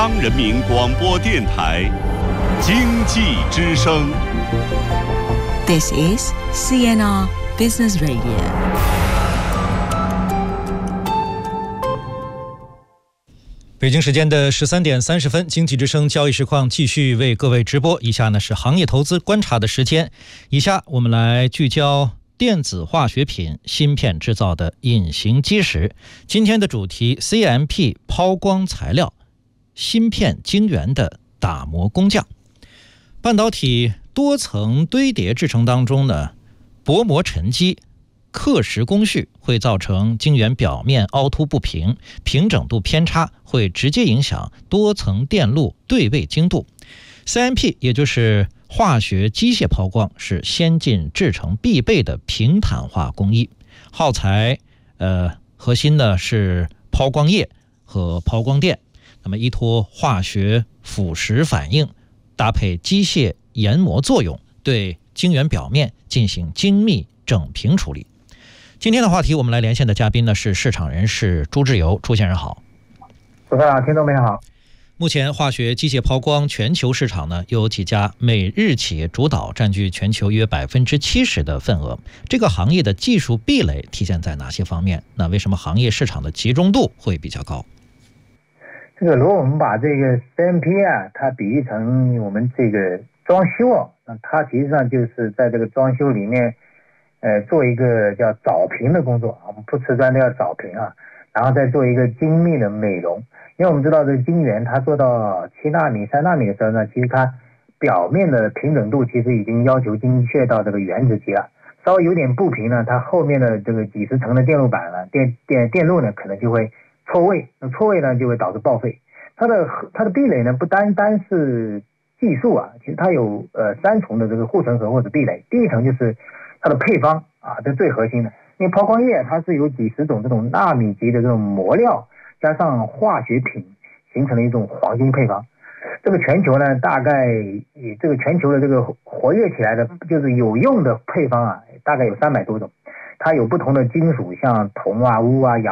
中央人民广播电台经济之声。 This is CNR Business Radio。 北京时间的13点30分，经济之声交易实况继续为各位直播。以下呢是行业投资观察的时间。以下我们来聚焦电子化学品芯片制造的隐形基石。今天的主题 CMP 抛光材料芯片晶圆的打磨工匠。半导体多层堆叠制成当中呢，薄膜沉积刻蚀工序会造成晶圆表面凹凸不平，平整度偏差会直接影响多层电路对位精度。 CMP 也就是化学机械抛光，是先进制程必备的平坦化工艺。耗材核心呢是抛光液和抛光电，那么依托化学腐蚀反应，搭配机械研磨作用，对晶圆表面进行精密整平处理。今天的话题，我们来连线的嘉宾呢是市场人士朱志游。朱先生好。 主持人、听众朋友好。 目前化学机械抛光全球市场呢，有几家美日企业主导，占据全球约70%的份额。这个行业的技术壁垒体现在哪些方面？那为什么行业市场的集中度会比较高？ 这个如果我们把这个 CMP 啊，它比喻成我们这个装修啊，那它实际上就是在这个装修里面做一个叫早平的工作，我们不瓷砖都要早平啊，然后再做一个精密的美容。因为我们知道这个晶圆它做到7纳米、3纳米的时候呢，其实它表面的平整度其实已经要求精确到这个原子级了，稍微有点不平呢，它后面的这个几十层的电路板呢、电路呢可能就会错位，那错位呢就会导致报废。它的壁垒呢不单是技术啊，其实它有3重的这个护城河或者壁垒。第一层就是它的配方啊，这最核心的。因为抛光液它是有几十种这种纳米级的这种磨料加上化学品形成了一种黄金配方。这个全球呢，大概这个全球的这个活跃起来的就是有用的配方啊，大概有300多种。它有不同的金属，像铜啊、钨啊、氧